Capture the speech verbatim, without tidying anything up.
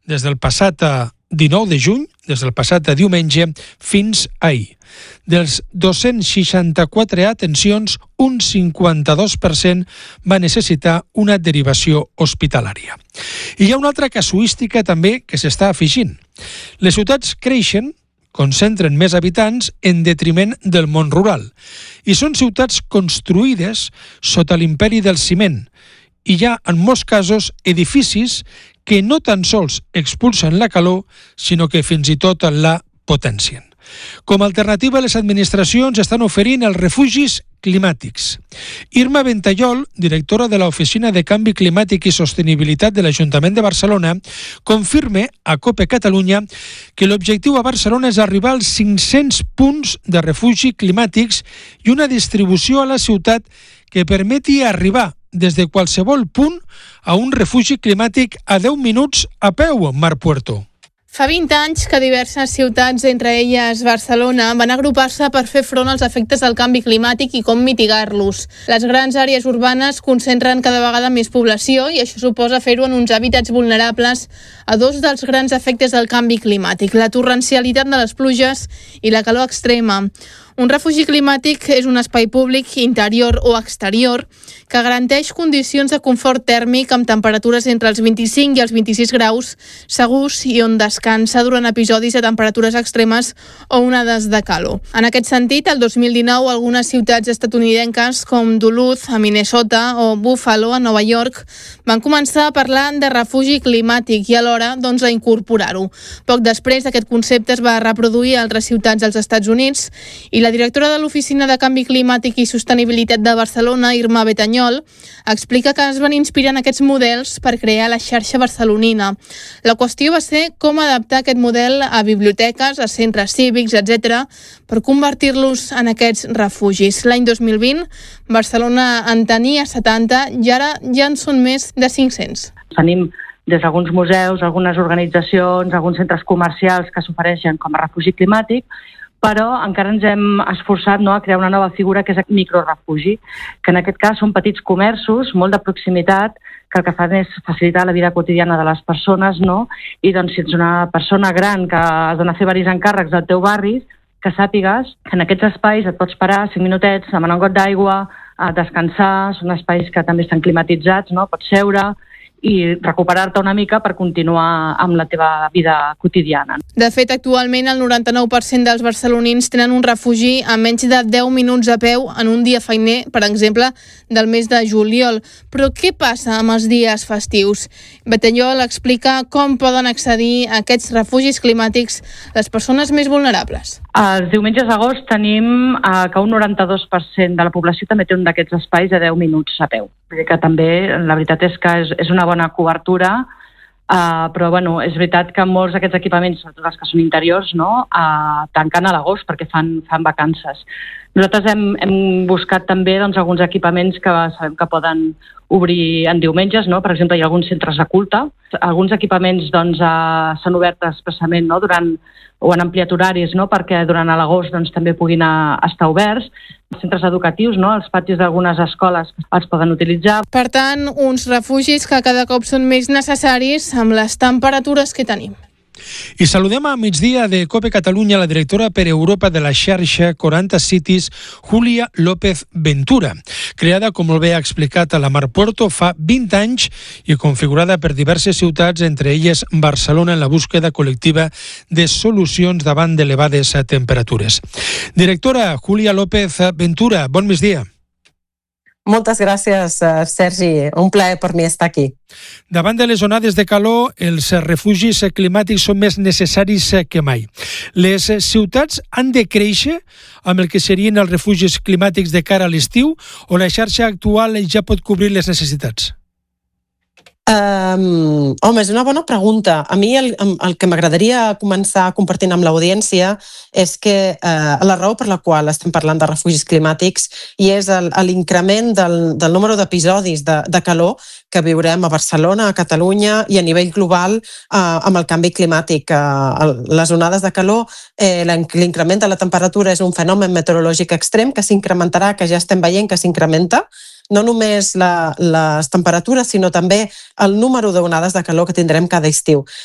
des del passat dinou de juny, des del passat diumenge fins ahir. Dels dos-cents seixanta-quatre atencions, un cinquanta-dos per cent va necessitar una derivació hospitalària. I hi ha una altra casuística també que s'està afegint. Les ciutats creixen, concentren més habitants en detriment del món rural. I són ciutats construïdes sota l'imperi del ciment. I hi ha, en molts casos, edificis que no tan sols expulsen la calor, sinó que fins i tot la potencien. Com a alternativa, les administracions estan oferint els refugis climàtics. Irma Ventallol, directora de l'Oficina de Canvi Climàtic i Sostenibilitat de l'Ajuntament de Barcelona, confirma a COPE Catalunya que l'objectiu a Barcelona és arribar als cinc-cents punts de refugi climàtics i una distribució a la ciutat que permeti arribar des de qualsevol punt a un refugi climàtic a deu minuts a peu, Mar Puerto. Fa vint anys que diverses ciutats, entre elles Barcelona, van agrupar-se per fer front als efectes del canvi climàtic i com mitigar-los. Les grans àrees urbanes concentren cada vegada més població i això suposa fer-ho en uns hàbitats vulnerables a dos dels grans efectes del canvi climàtic, la torrencialitat de les pluges i la calor extrema. Un refugi climàtic és un espai públic, interior o exterior, que garanteix condicions de confort tèrmic amb temperatures entre els vint-i-cinc i els vint-i-sis graus, segurs i on descansa durant episodis de temperatures extremes o onades de calor. En aquest sentit, el dos mil dinou, algunes ciutats estatunidenques com Duluth, a Minnesota, o Buffalo, a Nova York, van començar a parlar de refugi climàtic i alhora doncs, a incorporar-ho. Poc després, aquest concepte es va reproduir a altres ciutats dels Estats Units i la directora de l'Oficina de Canvi Climàtic i Sostenibilitat de Barcelona, Irma Ventallol, explica que es van inspirar en aquests models per crear la xarxa barcelonina. La qüestió va ser com adaptar aquest model a biblioteques, a centres cívics, etcètera, per convertir-los en aquests refugis. L'any dos mil vint, Barcelona en tenia setanta i ara ja en són més de cinc-cents. Tenim des d'alguns museus, algunes organitzacions, alguns centres comercials que s'ofereixen com a refugi climàtic, però encara ens hem esforçat no, a crear una nova figura que és el microrefugi, que en aquest cas són petits comerços, molt de proximitat, que el que fan és facilitar la vida quotidiana de les persones, no? I doncs si ets una persona gran que has d'anar a fer diversos encàrrecs al teu barri, que sàpigues que en aquests espais et pots parar cinc minutets, demanar un got d'aigua, a descansar, són espais que també estan climatitzats, no? Pots seure i recuperar-te una mica per continuar amb la teva vida quotidiana. De fet, actualment el noranta-nou per cent dels barcelonins tenen un refugi a menys de deu minuts a peu en un dia feiner, per exemple, del mes de juliol. Però què passa amb els dies festius? Ventallol explica com poden accedir a aquests refugis climàtics les persones més vulnerables. Els diumenges d'agost tenim eh, que un noranta-dos per cent de la població també té un d'aquests espais de deu minuts a peu. Vull dir que també, la veritat és que és, és una bona cobertura, eh, però bueno, és veritat que molts d'aquests equipaments, sobretot els que són interiors, no, eh, tanquen a l'agost perquè fan, fan vacances. Nosaltres hem, hem buscat també doncs, alguns equipaments que sabem que poden obrir en diumenges, no? Per exemple, hi ha alguns centres de culte. Alguns equipaments doncs, eh, s'han obert expressament no? durant o han ampliat horaris no? perquè durant l'agost doncs, també puguin a, estar oberts. Els centres educatius, no? Els patis d'algunes escoles els poden utilitzar. Per tant, uns refugis que cada cop són més necessaris amb les temperatures que tenim. I saludem a migdia de COPE Catalunya la directora per Europa de la xarxa quaranta Cities, Júlia López Ventura. Creada, com molt bé ha explicat a la Mar Puerto, fa vint anys i configurada per diverses ciutats, entre elles Barcelona, en la búsqueda col·lectiva de solucions davant d'elevades temperatures. Directora Júlia López Ventura, bon migdia. Moltes gràcies, Sergi. Un plaer per mi estar aquí. Davant de les onades de calor, els refugis climàtics són més necessaris que mai. Les ciutats han de créixer amb el que serien els refugis climàtics de cara a l'estiu o la xarxa actual ja pot cobrir les necessitats? Um, home, és una bona pregunta. A mi el, el que m'agradaria començar compartint amb l'audiència és que uh, la raó per la qual estem parlant de refugis climàtics i és l'increment del, del número d'episodis de, de calor que viurem a Barcelona, a Catalunya i a nivell global uh, amb el canvi climàtic. Uh, les onades de calor, eh, l'increment de la temperatura és un fenomen meteorològic extrem que s'incrementarà, que ja estem veient que s'incrementa, no només la, les temperatures, sinó també el número d'onades de calor que tindrem cada estiu.